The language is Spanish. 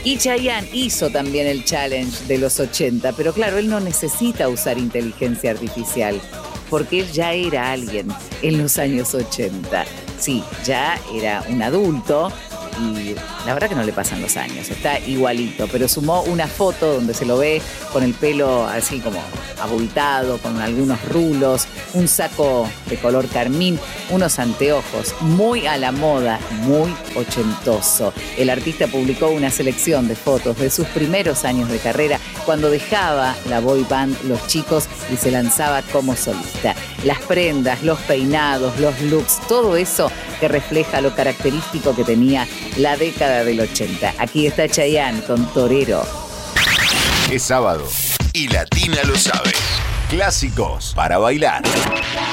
Y Chayanne hizo también el challenge de los 80, pero claro, él no necesita usar inteligencia artificial, porque él ya era alguien en los años 80. Sí, ya era un adulto y la verdad que no le pasan los años, está igualito, pero sumó una foto donde se lo ve con el pelo así como abultado, con algunos rulos, un saco de color carmín, unos anteojos, muy a la moda, muy ochentoso. El artista publicó una selección de fotos de sus primeros años de carrera, cuando dejaba la boy band Los Chicos y se lanzaba como solista. Las prendas, los peinados, los looks, todo eso que refleja lo característico que tenía la década del 80. Aquí está Chayanne con Torero. Es sábado y Latina lo sabe. Clásicos para bailar.